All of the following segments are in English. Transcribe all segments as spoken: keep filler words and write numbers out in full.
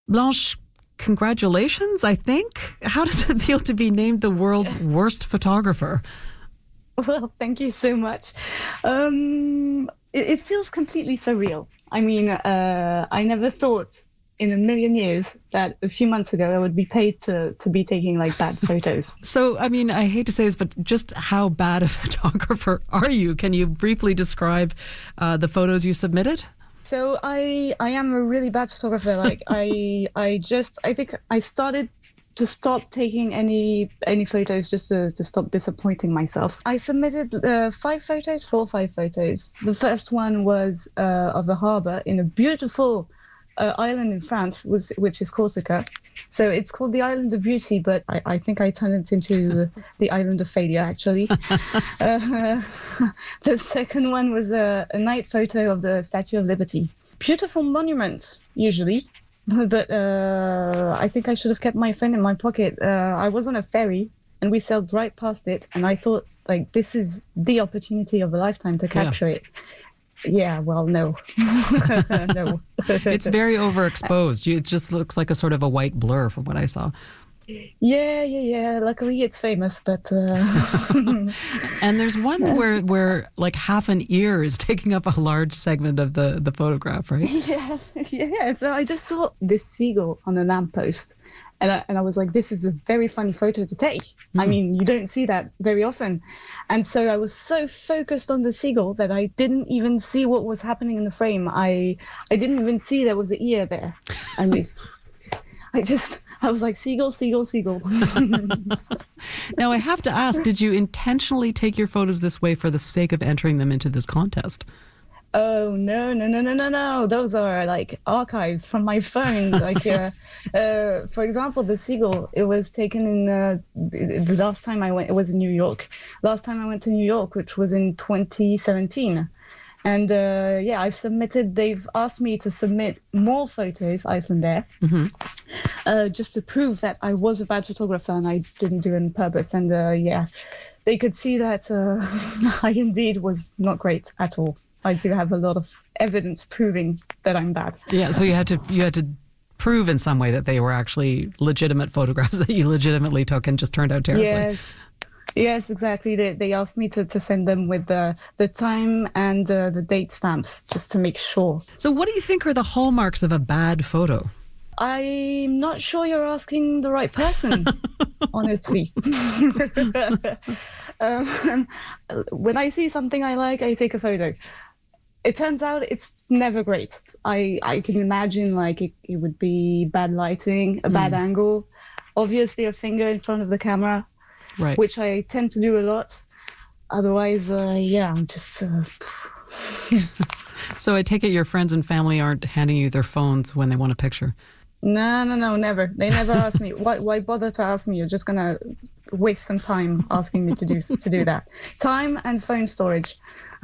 Blanche, congratulations, I think. How does it feel to be named the world's worst photographer? Well, thank you so much. Um, it, it feels completely surreal. I mean, uh, I never thought in a million years that a few months ago I would be paid to, to be taking like bad photos. So, I mean, I hate to say this, but just how bad a photographer are you? Can you briefly describe uh, the photos you submitted? So I I am a really bad photographer. Like I I just I think I started to stop taking any any photos just to, to stop disappointing myself. I submitted uh, five photos, four or five photos. The first one was uh, of a harbour in a beautiful uh, island in France, which, which is Corsica. So it's called the Island of Beauty, but I, I think I turned it into the Island of Failure, actually. uh, the second one was a, a night photo of the Statue of Liberty. Beautiful monument, usually. But uh, I think I should have kept my phone in my pocket. Uh, I was on a ferry and we sailed right past it. And I thought, like, this is the opportunity of a lifetime to capture yeah. it. Yeah, well, no. no. It's very overexposed. It just looks like a sort of a white blur from what I saw. Yeah, yeah, yeah. Luckily, it's famous, but... Uh... And there's one where, where like half an ear is taking up a large segment of the, the photograph, right? Yeah, yeah. So I just saw this seagull on a lamppost. And I, and I was like, this is a very funny photo to take. Mm. I mean, you don't see that very often. And so I was so focused on the seagull that I didn't even see what was happening in the frame. I I didn't even see there was an ear there. I mean, I just... I was like, seagull, seagull, seagull. Now, I have to ask, did you intentionally take your photos this way for the sake of entering them into this contest? Oh, no, no, no, no, no, no. Those are like archives from my phone. Like, uh, uh, for example, the seagull, it was taken in uh, the, the last time I went, it was in New York. Last time I went to New York, which was in twenty seventeen. And uh, yeah, I've submitted, they've asked me to submit more photos, Icelandair, mm-hmm. uh, just to prove that I was a bad photographer and I didn't do it on purpose. And uh, yeah, they could see that uh, I indeed was not great at all. I do have a lot of evidence proving that I'm bad. Yeah, so you had to you had to prove in some way that they were actually legitimate photographs that you legitimately took and just turned out terribly. Yes. Yes, exactly. They they asked me to, to send them with the, the time and uh, the date stamps just to make sure. So what do you think are the hallmarks of a bad photo? I'm not sure you're asking the right person, honestly. um, when I see something I like, I take a photo. It turns out it's never great. I, I can imagine like it, it would be bad lighting, a bad mm. angle, obviously a finger in front of the camera. Right. Which I tend to do a lot. Otherwise, uh, yeah, I'm just... Uh... So I take it your friends and family aren't handing you their phones when they want a picture? No, no, no, never. They never ask me. Why, why bother to ask me? You're just going to waste some time asking me to do to do that. Time and phone storage.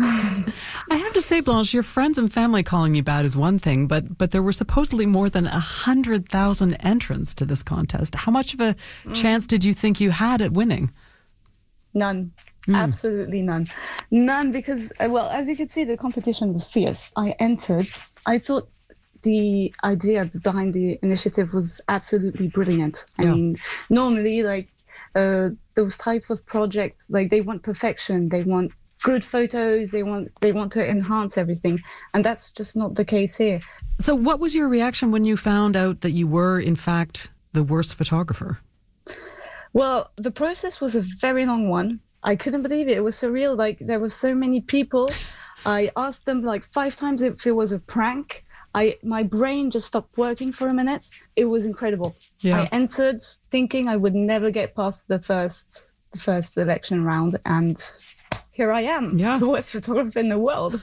I have to say, Blanche, your friends and family calling you bad is one thing, but but there were supposedly more than one hundred thousand entrants to this contest. How much of a mm. chance did you think you had at winning? None. Mm. Absolutely none. None because, well, as you could see, the competition was fierce. I entered. I thought the idea behind the initiative was absolutely brilliant. I yeah. mean, normally, like, uh, those types of projects, like, they want perfection. They want good photos, they want they want to enhance everything, and that's just not the case here. So what was your reaction when you found out that you were in fact the worst photographer? Well, the process was a very long one. I couldn't believe it. It was surreal. Like, there were so many people. I asked them like five times if it was a prank. I my brain just stopped working for a minute. It was incredible. Yeah. I entered thinking I would never get past the first the first election round, and here I am, yeah. the worst photographer in the world.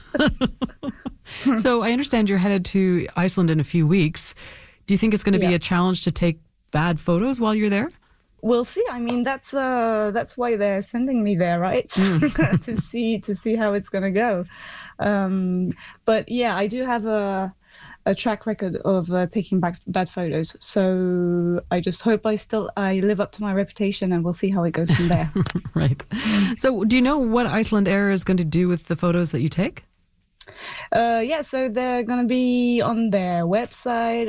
So I understand you're headed to Iceland in a few weeks. Do you think it's going to yeah. be a challenge to take bad photos while you're there? We'll see. I mean, that's uh, that's why they're sending me there, right? Mm. to see to see how it's going to go. Um, but yeah, I do have a a track record of uh, taking back bad photos. So I just hope I still I live up to my reputation, and we'll see how it goes from there. Right. So do you know what Icelandair is going to do with the photos that you take? Uh, yeah, so they're going to be on their website,